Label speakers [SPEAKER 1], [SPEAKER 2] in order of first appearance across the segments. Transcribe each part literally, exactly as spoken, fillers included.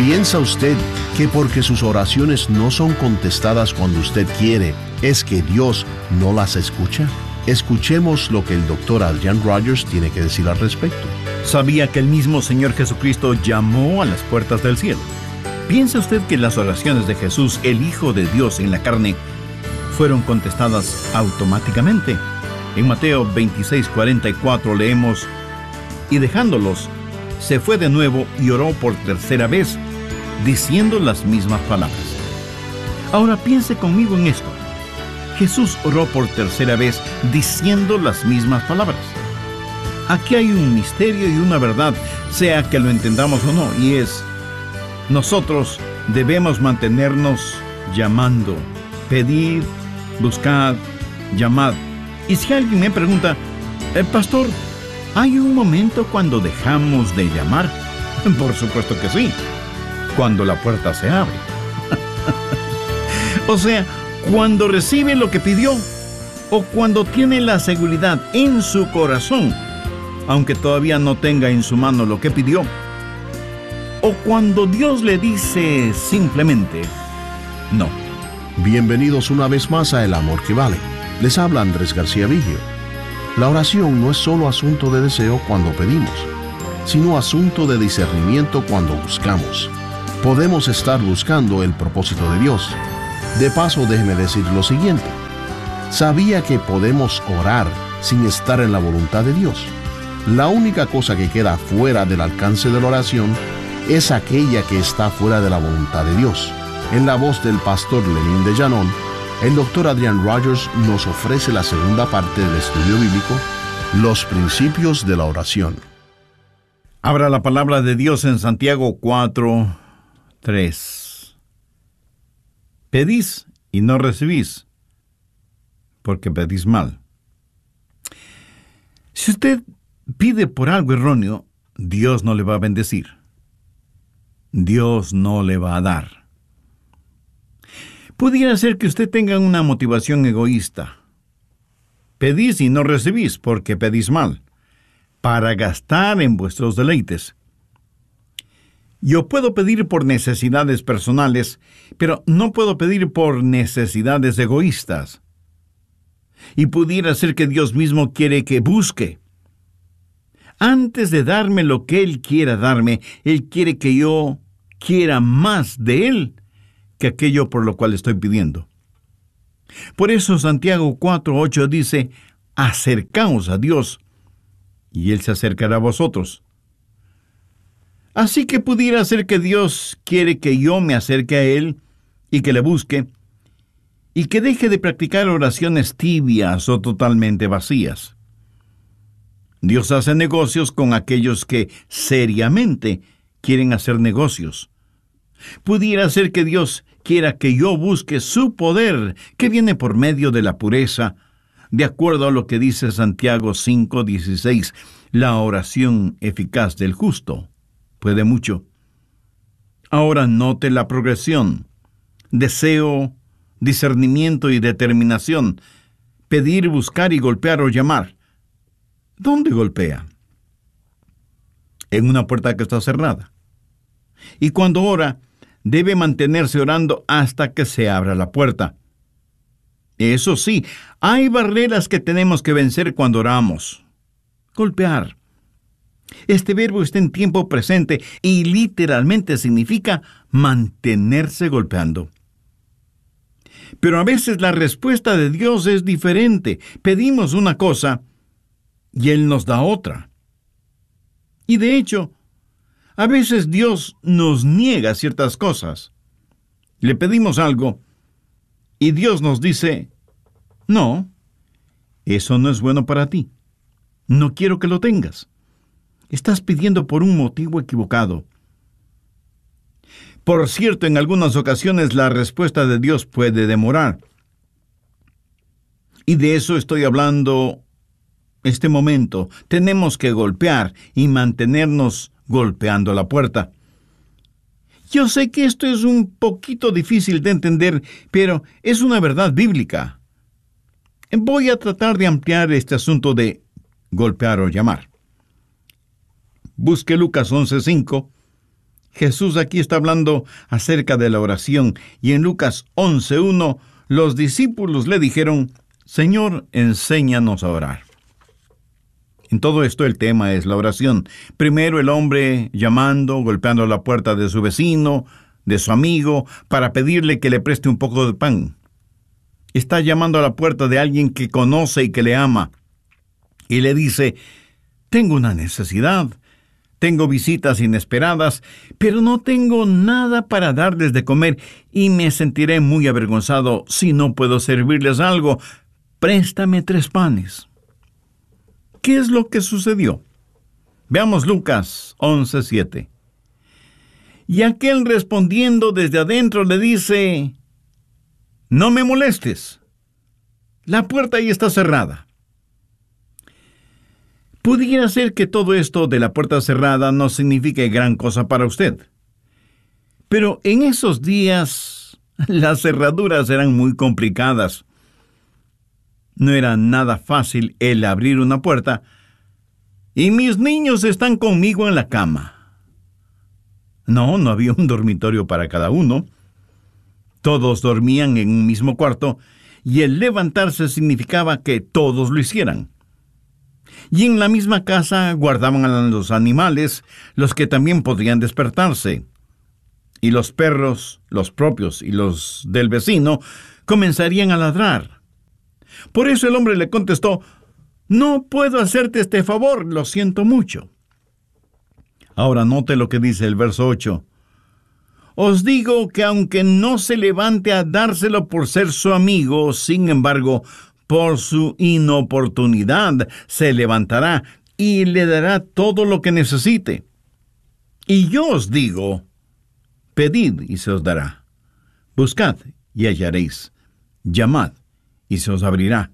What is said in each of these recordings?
[SPEAKER 1] ¿Piensa usted que porque sus oraciones no son contestadas cuando usted quiere, es que Dios no las escucha? Escuchemos lo que el doctor Adrian Rogers tiene que decir al respecto.
[SPEAKER 2] ¿Sabía que el mismo Señor Jesucristo llamó a las puertas del cielo? ¿Piensa usted que las oraciones de Jesús, el Hijo de Dios en la carne, fueron contestadas automáticamente? En Mateo veintiséis cuarenta y cuatro leemos: y dejándolos, se fue de nuevo y oró por tercera vez, diciendo las mismas palabras. Ahora piense conmigo en esto. Jesús oró por tercera vez diciendo las mismas palabras. Aquí hay un misterio y una verdad, sea que lo entendamos o no, y es: nosotros debemos mantenernos llamando, pedir, buscar, llamar. Y si alguien me pregunta: el pastor, ¿hay un momento cuando dejamos de llamar? Por supuesto que sí, cuando la puerta se abre. O sea, cuando recibe lo que pidió, o cuando tiene la seguridad en su corazón, aunque todavía no tenga en su mano lo que pidió, o cuando Dios le dice simplemente no.
[SPEAKER 1] Bienvenidos una vez más a El Amor que Vale. Les habla Andrés García Vigio. La oración no es solo asunto de deseo cuando pedimos, sino asunto de discernimiento cuando buscamos. Podemos estar buscando el propósito de Dios. De paso, déjeme decir lo siguiente. ¿Sabía que podemos orar sin estar en la voluntad de Dios? La única cosa que queda fuera del alcance de la oración es aquella que está fuera de la voluntad de Dios. En la voz del pastor Lenín de Llanón, el doctor Adrian Rogers nos ofrece la segunda parte del estudio bíblico, los principios de la oración.
[SPEAKER 2] Abra la palabra de Dios en Santiago cuatro, tres. Pedís y no recibís, porque pedís mal. Si usted pide por algo erróneo, Dios no le va a bendecir. Dios no le va a dar. Pudiera ser que usted tenga una motivación egoísta. Pedís y no recibís, porque pedís mal, para gastar en vuestros deleites. Yo puedo pedir por necesidades personales, pero no puedo pedir por necesidades egoístas. Y pudiera ser que Dios mismo quiere que busque. Antes de darme lo que Él quiera darme, Él quiere que yo quiera más de Él que aquello por lo cual estoy pidiendo. Por eso Santiago cuatro ocho dice: acercaos a Dios, y Él se acercará a vosotros. Así que pudiera ser que Dios quiere que yo me acerque a Él y que le busque, y que deje de practicar oraciones tibias o totalmente vacías. Dios hace negocios con aquellos que seriamente quieren hacer negocios. Pudiera ser que Dios quiera que yo busque su poder, que viene por medio de la pureza, de acuerdo a lo que dice Santiago cinco dieciséis, la oración eficaz del justo puede mucho. Ahora note la progresión: deseo, discernimiento y determinación, pedir, buscar y golpear o llamar. ¿Dónde golpea? En una puerta que está cerrada. Y cuando ora, debe mantenerse orando hasta que se abra la puerta. Eso sí, hay barreras que tenemos que vencer cuando oramos. Golpear. Este verbo está en tiempo presente y literalmente significa mantenerse golpeando. Pero a veces la respuesta de Dios es diferente. Pedimos una cosa y Él nos da otra. Y de hecho, a veces Dios nos niega ciertas cosas. Le pedimos algo y Dios nos dice: no, eso no es bueno para ti. No quiero que lo tengas. Estás pidiendo por un motivo equivocado. Por cierto, en algunas ocasiones la respuesta de Dios puede demorar. Y de eso estoy hablando este momento. Tenemos que golpear y mantenernos golpeando la puerta. Yo sé que esto es un poquito difícil de entender, pero es una verdad bíblica. Voy a tratar de ampliar este asunto de golpear o llamar. Busque Lucas once cinco. Jesús aquí está hablando acerca de la oración, y en Lucas once uno, los discípulos le dijeron: Señor, enséñanos a orar. En todo esto el tema es la oración. Primero el hombre llamando, golpeando la puerta de su vecino, de su amigo, para pedirle que le preste un poco de pan. Está llamando a la puerta de alguien que conoce y que le ama, y le dice: tengo una necesidad, tengo visitas inesperadas, pero no tengo nada para darles de comer, y me sentiré muy avergonzado si no puedo servirles algo. Préstame tres panes. ¿Qué es lo que sucedió? Veamos Lucas once siete. Y aquel respondiendo desde adentro le dice: no me molestes, la puerta ahí está cerrada. Pudiera ser que todo esto de la puerta cerrada no signifique gran cosa para usted. Pero en esos días las cerraduras eran muy complicadas. No era nada fácil el abrir una puerta. Y mis niños están conmigo en la cama. No, no había un dormitorio para cada uno. Todos dormían en un mismo cuarto, y el levantarse significaba que todos lo hicieran. Y en la misma casa guardaban a los animales, los que también podrían despertarse. Y los perros, los propios y los del vecino, comenzarían a ladrar. Por eso el hombre le contestó: no puedo hacerte este favor, lo siento mucho. Ahora note lo que dice el verso ocho. Os digo que aunque no se levante a dárselo por ser su amigo, sin embargo, por su inoportunidad se levantará y le dará todo lo que necesite. Y yo os digo: pedid y se os dará. Buscad y hallaréis. Llamad y se os abrirá.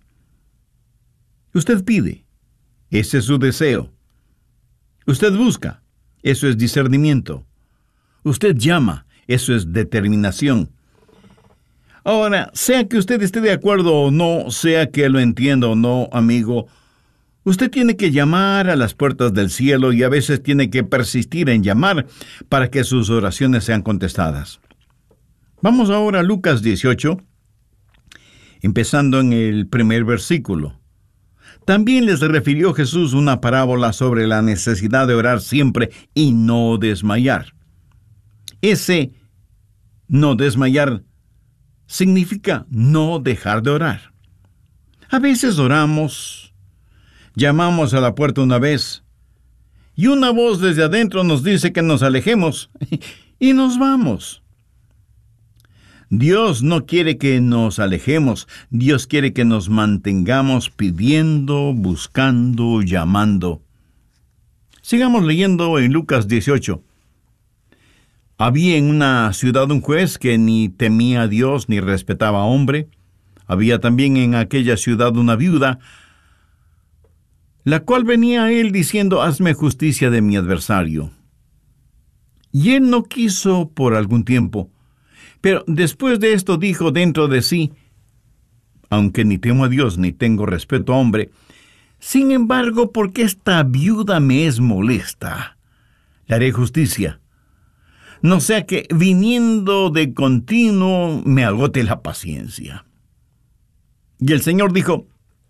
[SPEAKER 2] Usted pide, ese es su deseo. Usted busca, eso es discernimiento. Usted llama, eso es determinación. Ahora, sea que usted esté de acuerdo o no, sea que lo entienda o no, amigo, usted tiene que llamar a las puertas del cielo, y a veces tiene que persistir en llamar para que sus oraciones sean contestadas. Vamos ahora a Lucas dieciocho, empezando en el primer versículo. También les refirió Jesús una parábola sobre la necesidad de orar siempre y no desmayar. Ese no desmayar significa no dejar de orar. A veces oramos, llamamos a la puerta una vez, y una voz desde adentro nos dice que nos alejemos, y nos vamos. Dios no quiere que nos alejemos. Dios quiere que nos mantengamos pidiendo, buscando, llamando. Sigamos leyendo en Lucas dieciocho. Había en una ciudad un juez que ni temía a Dios ni respetaba a hombre. Había también en aquella ciudad una viuda, la cual venía a él diciendo: hazme justicia de mi adversario. Y él no quiso por algún tiempo. Pero después de esto dijo dentro de sí: aunque ni temo a Dios ni tengo respeto a hombre, sin embargo, porque esta viuda me es molesta, le haré justicia, no sea que viniendo de continuo me agote la paciencia. Y el Señor dijo: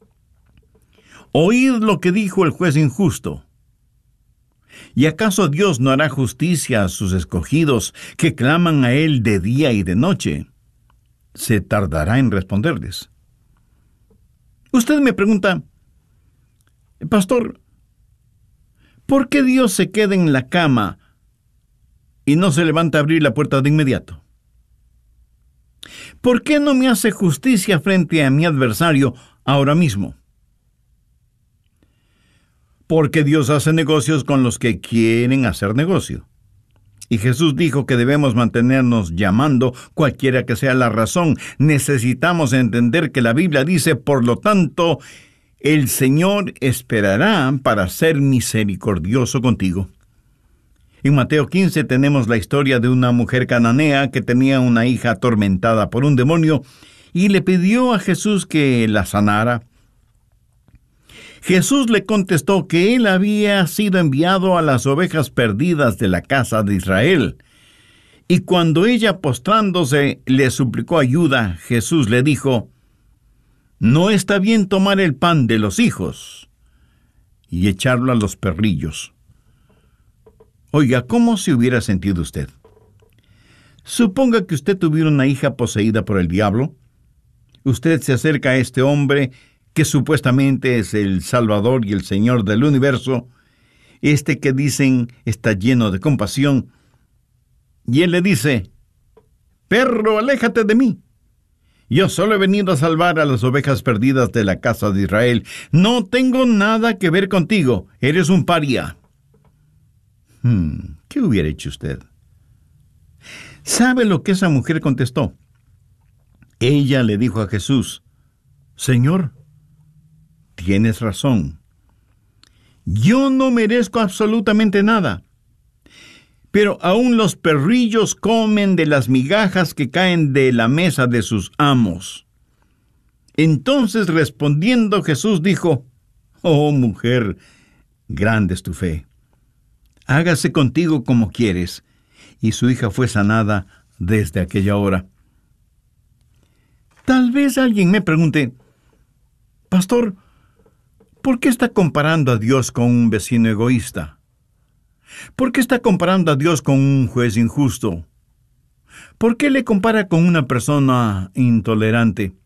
[SPEAKER 2] oíd lo que dijo el juez injusto. ¿Y acaso Dios no hará justicia a sus escogidos que claman a Él de día y de noche? ¿Se tardará en responderles? Usted me pregunta: pastor, ¿por qué Dios se queda en la cama y no se levanta a abrir la puerta de inmediato? ¿Por qué no me hace justicia frente a mi adversario ahora mismo? Porque Dios hace negocios con los que quieren hacer negocio. Y Jesús dijo que debemos mantenernos llamando, cualquiera que sea la razón. Necesitamos entender que la Biblia dice: por lo tanto, el Señor esperará para ser misericordioso contigo. En Mateo quince tenemos la historia de una mujer cananea que tenía una hija atormentada por un demonio y le pidió a Jesús que la sanara. Jesús le contestó que él había sido enviado a las ovejas perdidas de la casa de Israel. Y cuando ella, postrándose, le suplicó ayuda, Jesús le dijo: no está bien tomar el pan de los hijos y echarlo a los perrillos. Oiga, ¿cómo se hubiera sentido usted? Suponga que usted tuviera una hija poseída por el diablo. Usted se acerca a este hombre que supuestamente es el Salvador y el Señor del universo, este que dicen está lleno de compasión, y él le dice: perro, aléjate de mí. Yo solo he venido a salvar a las ovejas perdidas de la casa de Israel. No tengo nada que ver contigo. Eres un paria. Hmm, ¿qué hubiera hecho usted? ¿Sabe lo que esa mujer contestó? Ella le dijo a Jesús: Señor, tienes razón. Yo no merezco absolutamente nada. Pero aún los perrillos comen de las migajas que caen de la mesa de sus amos. Entonces, respondiendo, Jesús dijo: oh, mujer, grande es tu fe. Hágase contigo como quieres. Y su hija fue sanada desde aquella hora. Tal vez alguien me pregunte: Pastor, ¿por qué está comparando a Dios con un vecino egoísta? ¿Por qué está comparando a Dios con un juez injusto? ¿Por qué le compara con una persona intolerante?